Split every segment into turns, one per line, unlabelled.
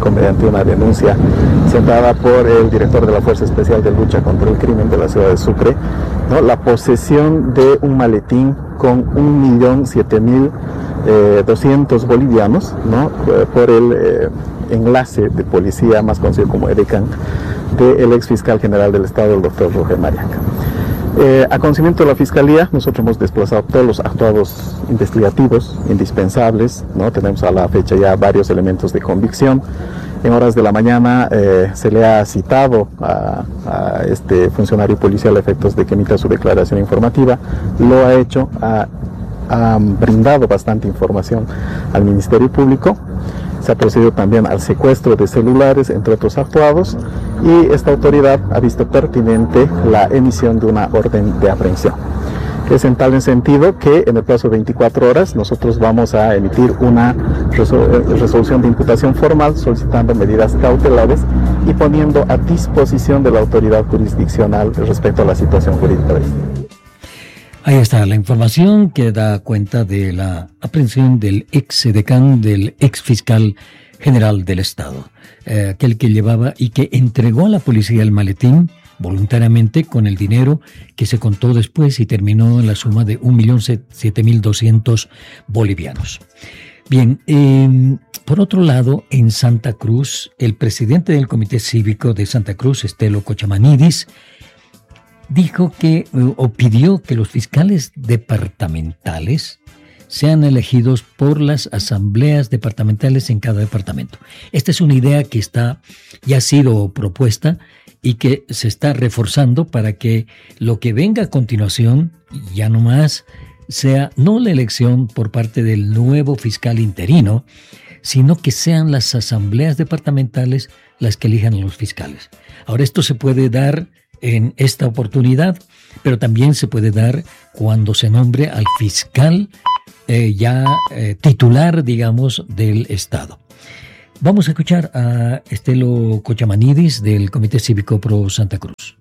Público mediante una denuncia sentada por el director de la Fuerza Especial de Lucha contra el Crimen de la ciudad de Sucre, ¿no? La posesión de un maletín con 1.007.200 bolivianos, ¿no? Por el enlace de policía más conocido como EDECAN del ex fiscal general del Estado, el doctor Roger Mariaca. A conocimiento de la Fiscalía, nosotros hemos desplazado todos los actuados investigativos indispensables, ¿no? Tenemos a la fecha ya varios elementos de convicción. En horas de la mañana se le ha citado a este funcionario policial a efectos de que emita su declaración informativa. Lo ha hecho, ha brindado bastante información al Ministerio Público. Se ha procedido también al secuestro de celulares, entre otros actuados, y esta autoridad ha visto pertinente la emisión de una orden de aprehensión. Es en tal sentido que en el plazo de 24 horas nosotros vamos a emitir una resolución de imputación formal solicitando medidas cautelares y poniendo a disposición de la autoridad jurisdiccional respecto a la situación jurídica de esto.
Ahí está la información que da cuenta de la aprehensión del ex edecán, del ex fiscal general del Estado, aquel que llevaba y que entregó a la policía el maletín voluntariamente con el dinero que se contó después y terminó en la suma de 1.007.200 bolivianos. Bien, por otro lado, en Santa Cruz, el presidente del Comité Cívico de Santa Cruz, Estelo Cochamanidis, dijo que, o pidió que los fiscales departamentales sean elegidos por las asambleas departamentales en cada departamento. Esta es una idea que ya ha sido propuesta y que se está reforzando para que lo que venga a continuación ya no más sea no la elección por parte del nuevo fiscal interino, sino que sean las asambleas departamentales las que elijan a los fiscales. Ahora, esto se puede dar en esta oportunidad, pero también se puede dar cuando se nombre al fiscal titular, digamos, del Estado. Vamos a escuchar a Estelo Cochamanidis del Comité Cívico Pro Santa Cruz.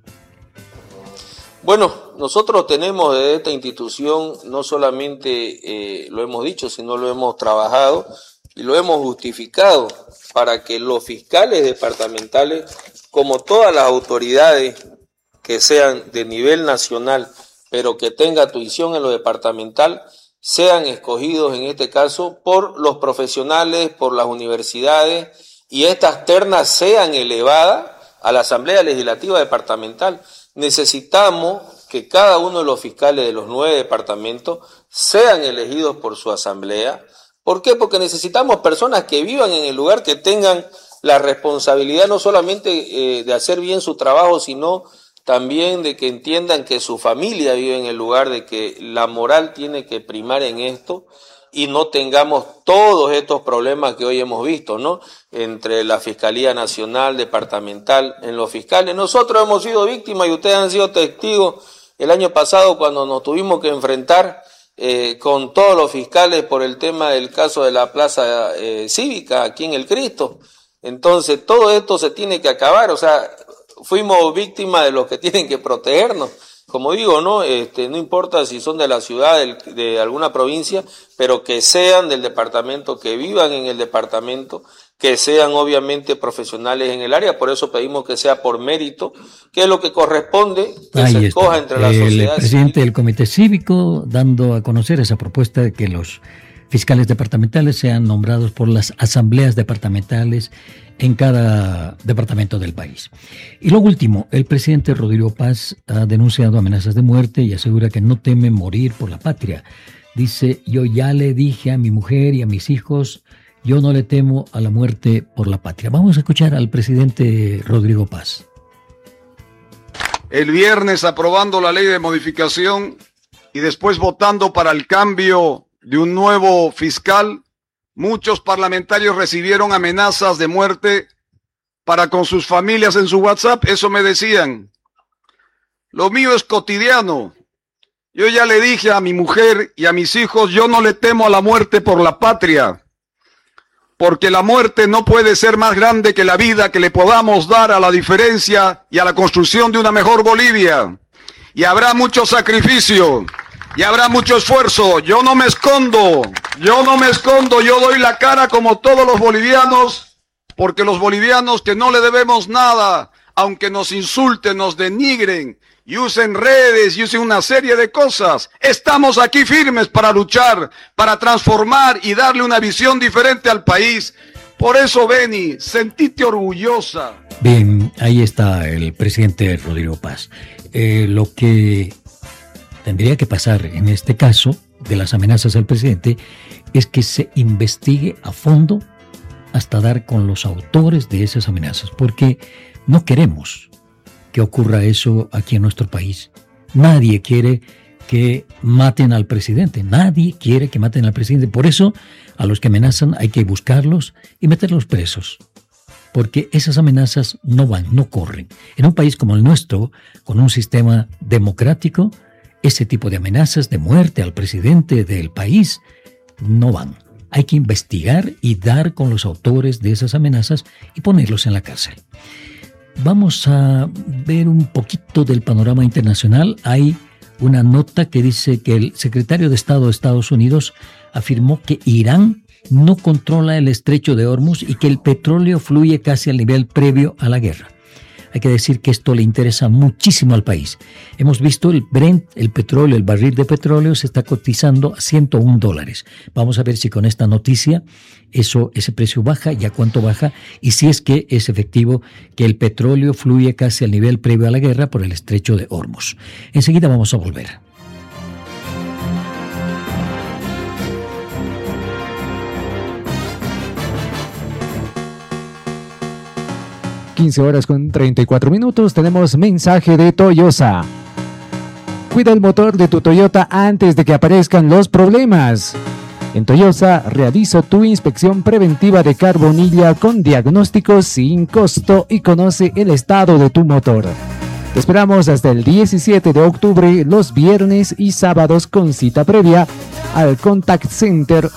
Bueno, nosotros tenemos de esta institución, no solamente lo hemos dicho, sino lo hemos trabajado y lo hemos justificado para que los fiscales departamentales, como todas las autoridades que sean de nivel nacional, pero que tenga tuición en lo departamental, sean escogidos en este caso por los profesionales, por las universidades, y estas ternas sean elevadas a la Asamblea Legislativa Departamental. Necesitamos que cada uno de los fiscales de los 9 departamentos sean elegidos por su asamblea. ¿Por qué? Porque necesitamos personas que vivan en el lugar, que tengan la responsabilidad no solamente de hacer bien su trabajo, sino también de que entiendan que su familia vive en el lugar, de que la moral tiene que primar en esto y no tengamos todos estos problemas que hoy hemos visto, ¿no? Entre la Fiscalía Nacional, Departamental, en los fiscales. Nosotros hemos sido víctimas y ustedes han sido testigos el año pasado cuando nos tuvimos que enfrentar con todos los fiscales por el tema del caso de la Plaza Cívica aquí en El Cristo. Entonces todo esto se tiene que acabar, o sea, fuimos víctimas de los que tienen que protegernos. Como digo, no importa si son de la ciudad, de alguna provincia, pero que sean del departamento, que vivan en el departamento, que sean obviamente profesionales en el área. Por eso pedimos que sea por mérito, que es lo que corresponde que se escoja entre la sociedad.
El presidente del Comité Cívico dando a conocer esa propuesta de que los fiscales departamentales sean nombrados por las asambleas departamentales en cada departamento del país. Y lo último, el presidente Rodrigo Paz ha denunciado amenazas de muerte y asegura que no teme morir por la patria. Dice: yo ya le dije a mi mujer y a mis hijos, yo no le temo a la muerte por la patria. Vamos a escuchar al presidente Rodrigo Paz.
El viernes aprobando la ley de modificación y después votando para el cambio de un nuevo fiscal, muchos parlamentarios recibieron amenazas de muerte para con sus familias en su WhatsApp. Eso me decían. Lo mío es cotidiano. Yo ya le dije a mi mujer y a mis hijos, yo no le temo a la muerte por la patria, porque la muerte no puede ser más grande que la vida que le podamos dar a la diferencia y a la construcción de una mejor Bolivia. Y habrá mucho sacrificio. Y habrá mucho esfuerzo. Yo no me escondo, yo doy la cara como todos los bolivianos porque los bolivianos que no le debemos nada, aunque nos insulten, nos denigren y usen redes y usen una serie de cosas, estamos aquí firmes para luchar, para transformar y darle una visión diferente al país. Por eso, Beni, sentite orgullosa.
Bien, ahí está el presidente Rodrigo Paz. Lo que tendría que pasar en este caso de las amenazas al presidente es que se investigue a fondo hasta dar con los autores de esas amenazas, porque no queremos que ocurra eso aquí en nuestro país. Nadie quiere que maten al presidente, nadie quiere que maten al presidente. Por eso, a los que amenazan hay que buscarlos y meterlos presos, porque esas amenazas no van, no corren. En un país como el nuestro, con un sistema democrático, ese tipo de amenazas de muerte al presidente del país no van. Hay que investigar y dar con los autores de esas amenazas y ponerlos en la cárcel. Vamos a ver un poquito del panorama internacional. Hay una nota que dice que el secretario de Estado de Estados Unidos afirmó que Irán no controla el estrecho de Hormuz y que el petróleo fluye casi al nivel previo a la guerra. Hay que decir que esto le interesa muchísimo al país. Hemos visto el Brent, el petróleo, el barril de petróleo se está cotizando a $101. Vamos a ver si con esta noticia ese precio baja y a cuánto baja, y si es que es efectivo que el petróleo fluye casi al nivel previo a la guerra por el estrecho de Hormuz. Enseguida vamos a volver.
(15:34). Tenemos mensaje de Toyosa. Cuida el motor de tu Toyota antes de que aparezcan los problemas. En Toyosa realiza tu inspección preventiva de carbonilla con diagnóstico sin costo y conoce el estado de tu motor. Te esperamos hasta el 17 de octubre, los viernes y sábados con cita previa al Contact Center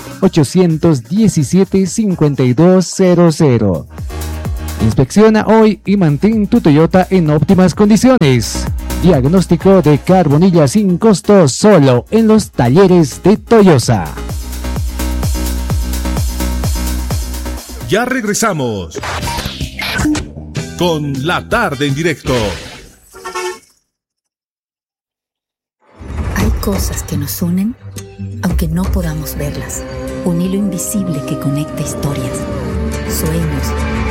817-5200. Inspecciona hoy y mantén tu Toyota en óptimas condiciones. Diagnóstico de carbonilla sin costo solo en los talleres de Toyosa.
Ya regresamos con La Tarde en Directo.
Hay cosas que nos unen, aunque no podamos verlas. Un hilo invisible que conecta historias, sueños,